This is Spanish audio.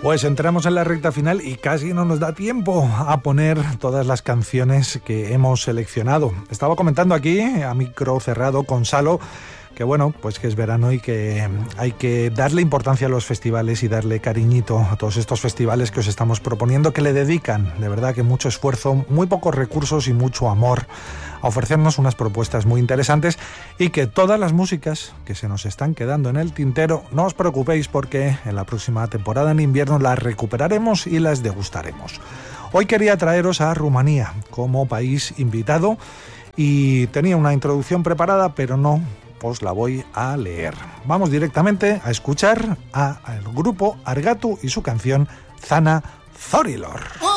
Pues entramos en la recta final y casi no nos da tiempo a poner todas las canciones que hemos seleccionado. Estaba comentando aquí, a micro cerrado, con Salo, que bueno, pues que es verano y que hay que darle importancia a los festivales y darle cariñito a todos estos festivales que os estamos proponiendo, que le dedican, de verdad, que mucho esfuerzo, muy pocos recursos y mucho amor a ofrecernos unas propuestas muy interesantes, y que todas las músicas que se nos están quedando en el tintero, no os preocupéis, porque en la próxima temporada en invierno las recuperaremos y las degustaremos. Hoy quería traeros a Rumanía como país invitado y tenía una introducción preparada, pero no os la voy a leer. Vamos directamente a escuchar al grupo Argatu y su canción Zana Zorilor.